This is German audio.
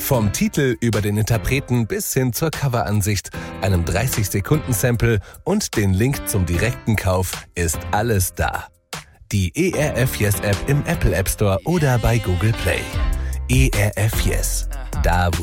Vom Titel über den Interpreten bis hin zur Coveransicht, einem 30-Sekunden-Sample und den Link zum direkten Kauf ist alles da. Die ERF Yes App im Apple App Store oder bei Google Play. ERF Yes. Da, wo